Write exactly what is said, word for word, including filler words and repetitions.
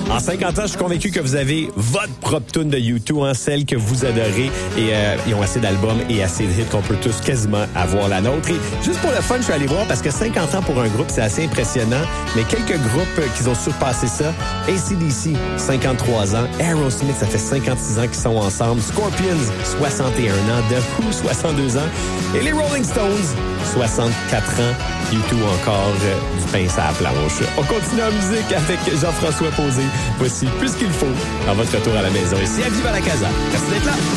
En cinquante ans, je suis convaincu que vous avez votre propre tune de U deux, hein, celle que vous adorez. Et euh, ils ont assez d'albums et assez de hits qu'on peut tous quasiment avoir la nôtre. Et juste pour le fun, je suis allé voir parce que cinquante ans pour un groupe, c'est assez impressionnant. Mais quelques groupes qui ont surpassé ça. A C D C, cinquante-trois ans. Aerosmith, ça fait cinquante-six ans qu'ils sont ensemble. Scorpions, soixante et un ans. The Who, soixante-deux ans. Et les Rolling Stones, soixante-quatre ans. U deux encore euh, du pain sur la planche. On continue en musique avec Jean-François Posé. Voici Plus qu'il faut dans votre retour à la maison ici à Viva la Casa. Merci d'être là.